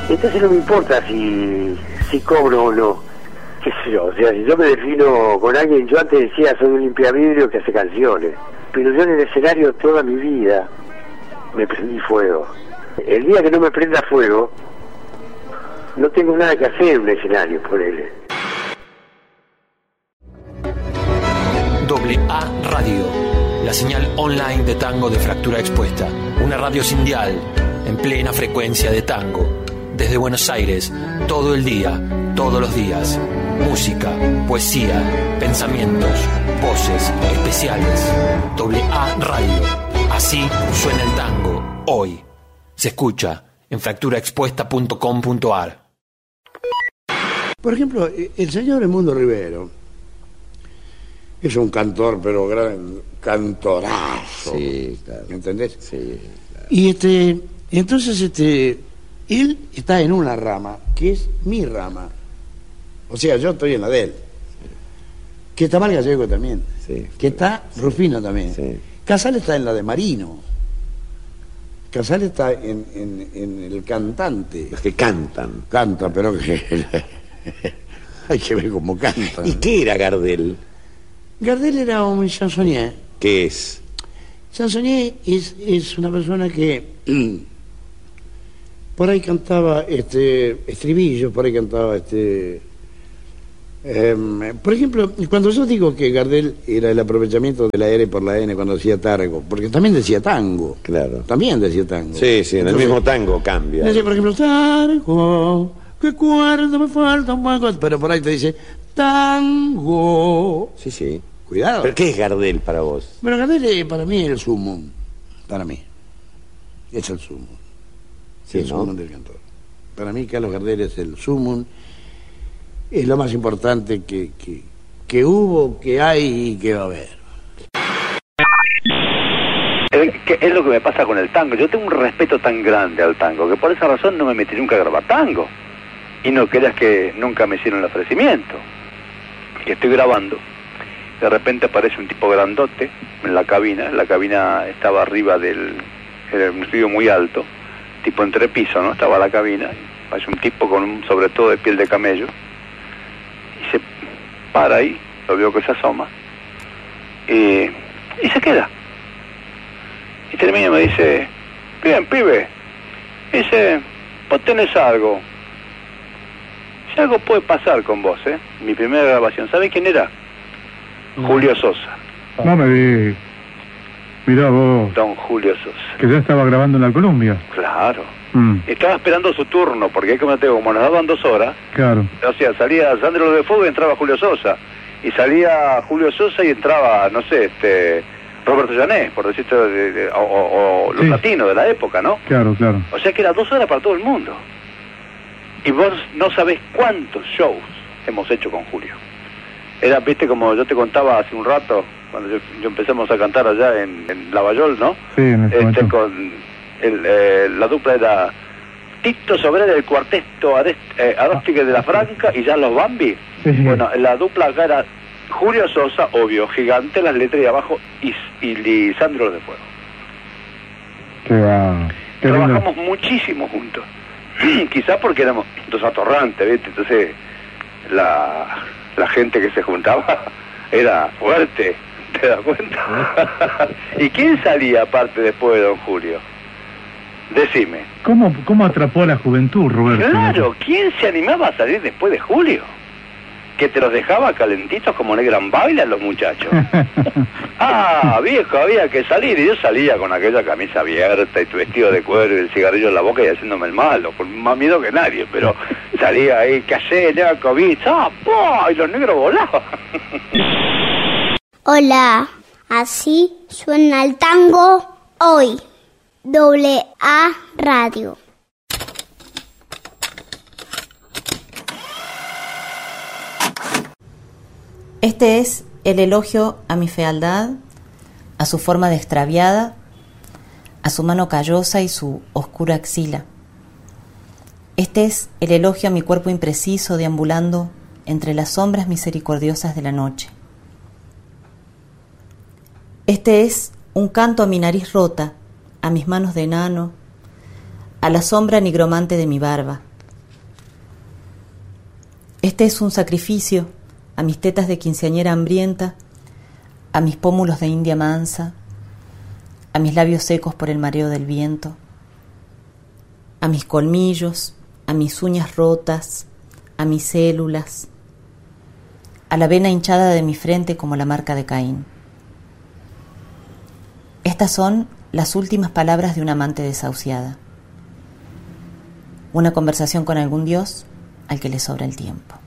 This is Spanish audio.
Entonces no me importa si cobro o no, qué sé yo, o sea, si yo me defino con alguien, yo antes decía soy un limpiavidrio que hace canciones, pero yo en el escenario toda mi vida me prendí fuego. El día que no me prenda fuego, no tengo nada que hacer en un escenario, por él. AA Radio, la señal online de tango de Fractura Expuesta. Una radio sin dial, en plena frecuencia de tango. Desde Buenos Aires, todo el día, todos los días. Música, poesía, pensamientos, voces, especiales. AA Radio. Así suena el tango, hoy. Se escucha en fracturaexpuesta.com.ar. Por ejemplo, el señor Edmundo Rivero es un cantor, pero gran cantorazo. Sí, claro. ¿Me entendés? Sí, claro. Y entonces él está en una rama que es mi rama. O sea, yo estoy en la de él. Sí. Que está Mal Gallego también. Sí. Que está Rufino también. Sí. Casal está en la de Marino. Casal está en el cantante. Los que cantan. Canta, pero que hay que ver cómo canta. ¿Y qué era Gardel? Gardel era un chansonnier. ¿Qué es? Chansonnier es una persona que por ahí cantaba estribillos, por ahí cantaba por ejemplo, cuando yo digo que Gardel era el aprovechamiento de la R por la N cuando decía tango, porque también decía tango. Claro. También decía tango. Sí, sí, en el mismo tango cambia. Decía, por ejemplo, tango, qué cuarto me falta un poco, pero por ahí te dice tango. Sí, sí. Cuidado. ¿Pero qué es Gardel para vos? Bueno, Gardel para mí es el sumum. Para mí. Es el sumum. Sí, el ¿no? sumum del cantor. Para mí Carlos Gardel es el sumum. Es lo más importante que hubo, que hay y que va a haber. Es lo que me pasa con el tango. Yo tengo un respeto tan grande al tango que por esa razón no me metí nunca a grabar tango. Y no creas que nunca me hicieron el ofrecimiento. Que estoy grabando. De repente aparece un tipo grandote en la cabina. La cabina estaba arriba era un estudio muy alto, tipo entrepiso, ¿no? Estaba la cabina. Aparece un tipo con un sobre todo de piel de camello. Y se para ahí, lo veo que se asoma. Y se queda. Y termina y me dice, bien, pibe. Dice, vos tenés algo. Si algo puede pasar con vos, ¿eh? Mi primera grabación, ¿sabés quién era? Julio Sosa. No me digas. Mirá vos. Don Julio Sosa. Que ya estaba grabando en la Columbia. Claro. Estaba esperando su turno, porque como nos daban 2 horas. Claro. O sea, salía Sandro de Fuego y entraba Julio Sosa. Y salía Julio Sosa y entraba, no sé, Roberto Llané, por decirte, o los latinos de la época, ¿no? Claro, claro. O sea que era 2 horas para todo el mundo. Y vos no sabés cuántos shows hemos hecho con Julio. Era, viste, como yo te contaba hace un rato, cuando yo empezamos a cantar allá en Lavallol, ¿no? Sí, en el con la dupla era Tito Sobrera del cuarteto Adóstique de la Franca y ya los Bambi. Sí. Bueno, la dupla acá era Julio Sosa, obvio, gigante, las letras de abajo, y Lisandro de Fuego. Qué va. Trabajamos muchísimo juntos. Quizás porque éramos 2 atorrantes, ¿viste? Entonces la gente que se juntaba era fuerte, ¿te das cuenta? ¿Y quién salía aparte después de don Julio? Decime. ¿Cómo atrapó a la juventud, Roberto? Claro, ¿quién se animaba a salir después de Julio? Que te los dejaba calentitos como Negran Baila los muchachos. Viejo, había que salir. Y yo salía con aquella camisa abierta y tu vestido de cuero y el cigarrillo en la boca y haciéndome el malo, con más miedo que nadie. Pero salía ahí, ¿qué hacés, Naco? Y los negros volaban. Hola, así suena el tango hoy. AA Radio. Este es el elogio a mi fealdad, a su forma de extraviada, a su mano callosa y su oscura axila. Este es el elogio a mi cuerpo impreciso deambulando entre las sombras misericordiosas de la noche. Este es un canto a mi nariz rota, a mis manos de enano, a la sombra nigromante de mi barba, Este es un sacrificio a mis tetas de quinceañera hambrienta, a mis pómulos de india mansa, a mis labios secos por el mareo del viento, a mis colmillos, a mis uñas rotas, a mis células, a la vena hinchada de mi frente como la marca de Caín. Estas son las últimas palabras de una amante desahuciada. Una conversación con algún dios al que le sobra el tiempo.